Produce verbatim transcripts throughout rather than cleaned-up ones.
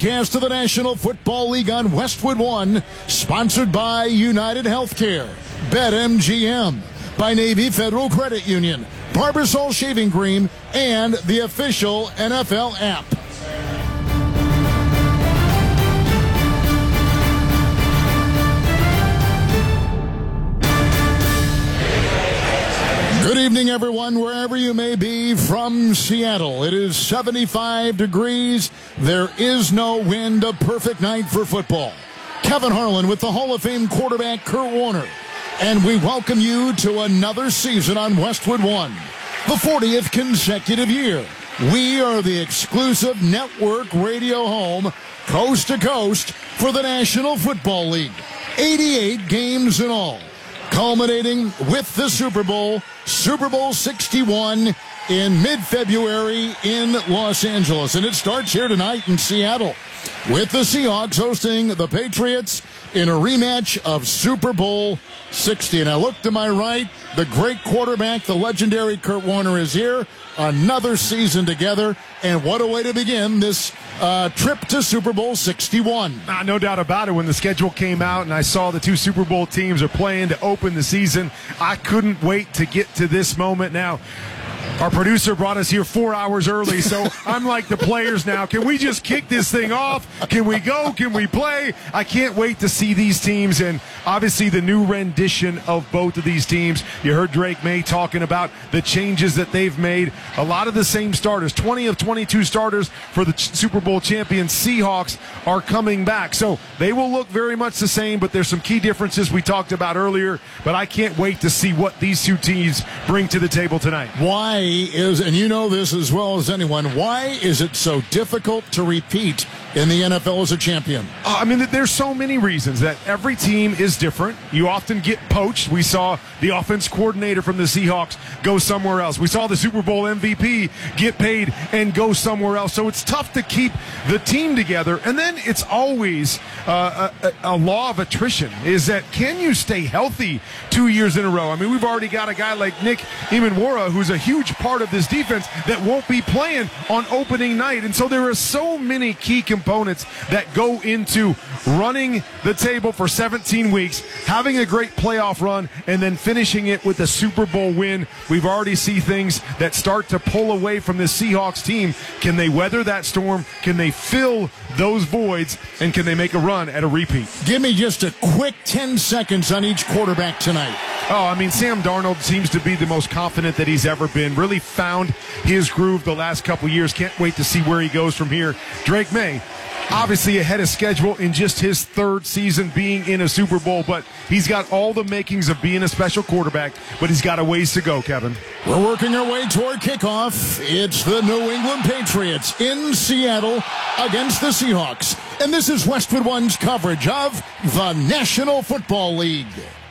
Cast of the National Football League on Westwood One, sponsored by United Healthcare, BetMGM, by Navy Federal Credit Union, Barbasol Shaving Cream, and the official N F L app. Good evening, everyone, wherever you may be from Seattle. It is seventy-five degrees. There is no wind. A perfect night for football. Kevin Harlan with the Hall of Fame quarterback Kurt Warner. And we welcome you to another season on Westwood One, the fortieth consecutive year. We are the exclusive network radio home, coast to coast, for the National Football League. eighty-eight games in all, culminating with the Super Bowl, Super Bowl sixty-one in mid-February in Los Angeles. And it starts here tonight in Seattle with the Seahawks hosting the Patriots in a rematch of Super Bowl sixty. And I look to my right, the great quarterback, the legendary Kurt Warner is here. Another season together, and what a way to begin this uh, trip to Super Bowl sixty-one. Uh, no doubt about it. When the schedule came out and I saw the two Super Bowl teams are playing to open the season, I couldn't wait to get to this moment. Now, our producer brought us here four hours early, so I'm like the players now. Can we just kick this thing off? Can we go? Can we play? I can't wait to see these teams, and obviously the new rendition of both of these teams. You heard Drake May talking about the changes that they've made. A lot of the same starters. twenty of twenty-two starters for the Super Bowl champion Seahawks are coming back. So they will look very much the same, but there's some key differences we talked about earlier. But I can't wait to see what these two teams bring to the table tonight. Why is, and you know this as well as anyone, why is it so difficult to repeat in the N F L as a champion? Uh, I mean, there's so many reasons that every team is different. You often get poached. We saw the offense coordinator from the Seahawks go somewhere else. We saw the Super Bowl M V P get paid and go somewhere else. So it's tough to keep the team together. And then it's always uh, a, a law of attrition, is that can you stay healthy two years in a row? I mean, we've already got a guy like Nick Emanwara, who's a huge part of this defense, that won't be playing on opening night. And so there are so many key components that go into running the table for seventeen weeks, having a great playoff run, and then finishing it with a Super Bowl win. We've already seen things that start to pull away from this Seahawks team. Can they weather that storm? Can they fill those voids? And can they make a run at a repeat? Give me just a quick ten seconds on each quarterback tonight. Oh, I mean, Sam Darnold seems to be the most confident that he's ever been. Really found his groove the last couple years. Can't wait to see where he goes from here. Drake May, obviously ahead of schedule in just his third season being in a Super Bowl, but he's got all the makings of being a special quarterback, but he's got a ways to go, Kevin. We're working our way toward kickoff. It's the New England Patriots in Seattle against the Seahawks. And this is Westwood One's coverage of the National Football League.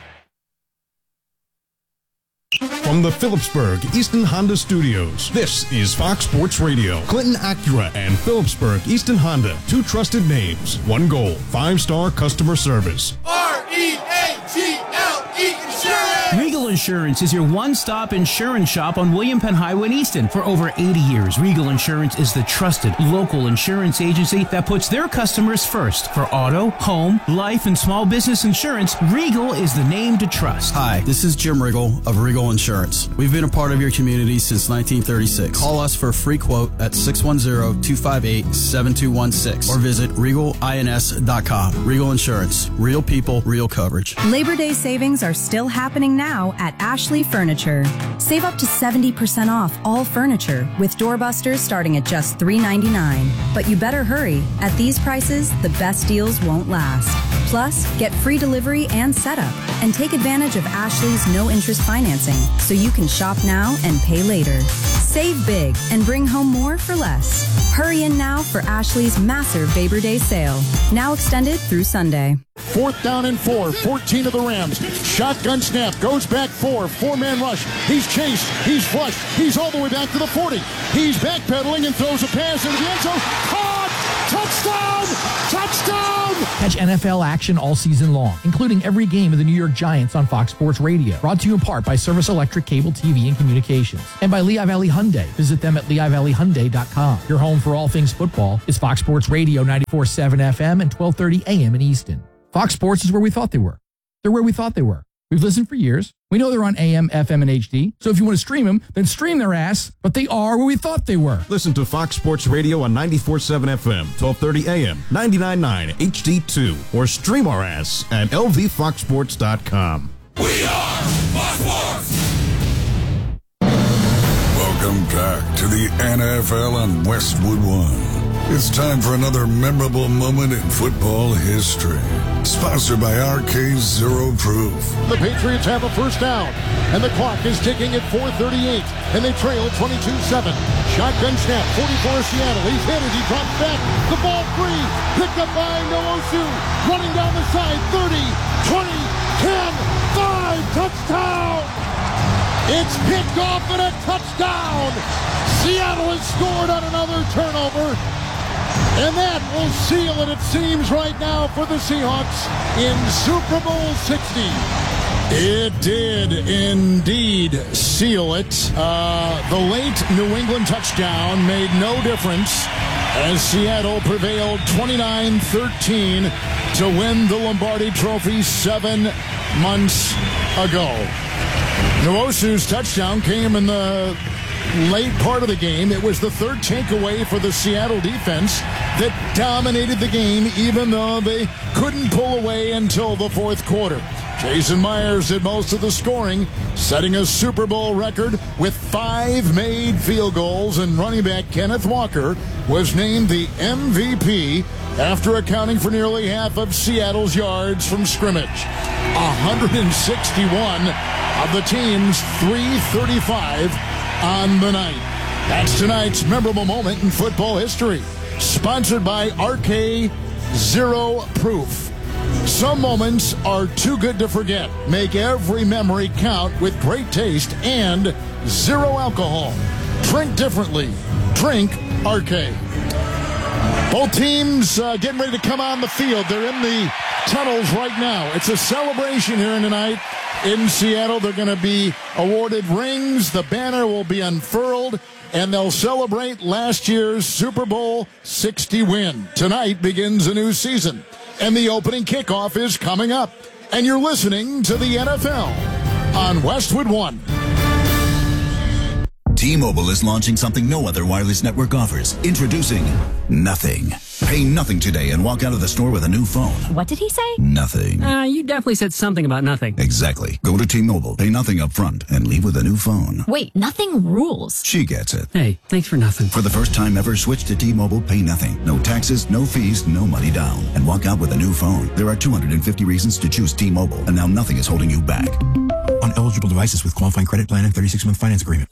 From the Phillipsburg Easton Honda Studios, this is Fox Sports Radio. Clinton Acura and Phillipsburg Easton Honda, two trusted names, one goal, five-star customer service. R E A G L E Insurance! Regal Insurance is your one-stop insurance shop on William Penn Highway in Easton. For over eighty years, Regal Insurance is the trusted local insurance agency that puts their customers first. For auto, home, life, and small business insurance, Regal is the name to trust. Hi, this is Jim Riggle of Regal Insurance. We've been a part of your community since nineteen thirty-six. Call us for a free quote at six one zero, two five eight, seven two one six or visit regal ins dot com. Regal Insurance. Real people, real coverage. Labor Day savings are still happening now at Ashley Furniture. Save up to seventy percent off all furniture with doorbusters starting at just three ninety-nine. But you better hurry. At these prices, the best deals won't last. Plus, get free delivery and setup, and take advantage of Ashley's no-interest financing so you can shop now and pay later. Save big and bring home more for less. Hurry in now for Ashley's massive Labor Day sale, now extended through Sunday. Fourth down and four, fourteen of the Rams. Shotgun snap, goes back four, four-man rush. He's chased, he's flushed, he's all the way back to the forty. He's backpedaling and throws a pass into the end zone. Caught! Touchdown! Touchdown! Catch N F L action all season long, including every game of the New York Giants on Fox Sports Radio. Brought to you in part by Service Electric Cable T V and Communications. And by Lehigh Valley Hyundai. Visit them at lehigh valley hyundai dot com. Your home for all things football is Fox Sports Radio ninety-four point seven F M and twelve thirty A M in Easton. Fox Sports is where we thought they were. They're where we thought they were. We've listened for years. We know they're on A M, F M, and H D. So if you want to stream them, then stream their ass. But they are where we thought they were. Listen to Fox Sports Radio on ninety-four point seven F M, twelve thirty A M, ninety-nine point nine H D two, or stream our ass at L V fox sports dot com. We are Fox Sports. Welcome back to the N F L on Westwood One. It's time for another memorable moment in football history. Sponsored by R K Zero Proof. The Patriots have a first down, and the clock is ticking at four thirty-eight, and they trail at twenty-two seven. Shotgun snap, forty-four Seattle. He's hit as he drops back. The ball free, picked up by Nwosu. Running down the side, thirty, twenty, ten, five, touchdown! It's picked off and a touchdown! Seattle has scored on another turnover. And that will seal it, it seems, right now for the Seahawks in Super Bowl sixty. It did indeed seal it. Uh, the late New England touchdown made no difference as Seattle prevailed twenty-nine thirteen to win the Lombardi Trophy seven months ago. Nwosu's touchdown came in the late part of the game. It was the third takeaway for the Seattle defense that dominated the game, even though they couldn't pull away until the fourth quarter. Jason Myers did most of the scoring, setting a Super Bowl record with five made field goals, and running back Kenneth Walker was named the M V P after accounting for nearly half of Seattle's yards from scrimmage. one hundred sixty-one of the team's three thirty-five on the night. That's tonight's memorable moment in football history. Sponsored by R K Zero Proof. Some moments are too good to forget. Make every memory count with great taste and zero alcohol. Drink differently. Drink R K. Both teams uh, getting ready to come on the field. They're in the tunnels right now. It's a celebration here tonight in Seattle. They're going to be awarded rings. The banner will be unfurled, and they'll celebrate last year's Super Bowl sixty win. Tonight begins a new season, and the opening kickoff is coming up. And you're listening to the N F L on Westwood One. T-Mobile is launching something no other wireless network offers. Introducing Nothing. Pay nothing today and walk out of the store with a new phone. What did he say? Nothing. Uh, you definitely said something about nothing. Exactly. Go to T-Mobile, pay nothing up front, and leave with a new phone. Wait, nothing rules. She gets it. Hey, thanks for nothing. For the first time ever, switch to T-Mobile, pay nothing. No taxes, no fees, no money down. And walk out with a new phone. There are two hundred fifty reasons to choose T-Mobile, and now nothing is holding you back. On eligible devices with qualifying credit plan and thirty-six month finance agreement.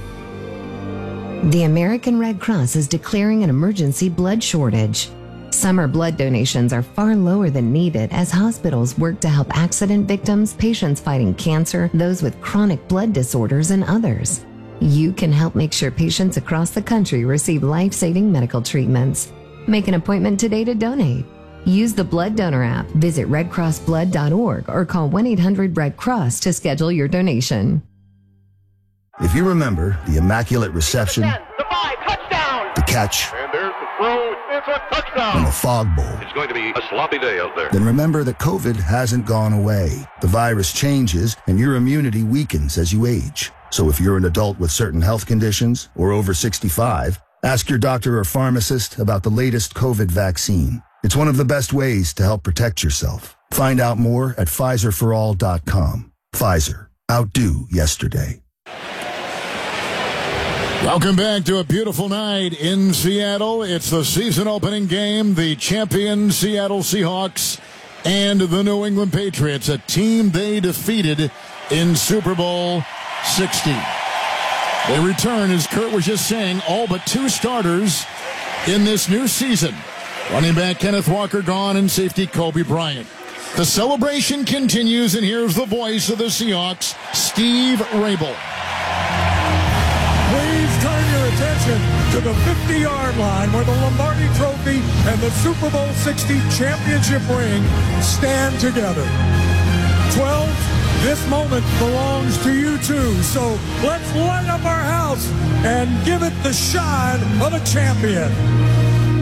The American Red Cross is declaring an emergency blood shortage. Summer blood donations are far lower than needed as hospitals work to help accident victims, patients fighting cancer, those with chronic blood disorders, and others. You can help make sure patients across the country receive life-saving medical treatments. Make an appointment today to donate. Use the Blood Donor app, visit red cross blood dot org, or call one eight hundred red cross to schedule your donation. If you remember the Immaculate Reception, the five, touchdown, the catch, and there's the throw, it's a touchdown, and the Fog Bowl, it's going to be a sloppy day out there. Then remember that COVID hasn't gone away. The virus changes, and your immunity weakens as you age. So if you're an adult with certain health conditions or over sixty-five, ask your doctor or pharmacist about the latest COVID vaccine. It's one of the best ways to help protect yourself. Find out more at Pfizer for all dot com. Pfizer. Outdo yesterday. Welcome back to a beautiful night in Seattle. It's the season opening game. The champion Seattle Seahawks and the New England Patriots, a team they defeated in Super Bowl sixty. They return, as Kurt was just saying, all but two starters in this new season. Running back Kenneth Walker gone and safety Kobe Bryant. The celebration continues, and here's the voice of the Seahawks, Steve Rabel. Please turn your attention to the fifty-yard line where the Lombardi Trophy and the the Super Bowl sixty championship ring stand together. twelve, this moment belongs to you too. So let's light up our house and give it the shine of a champion.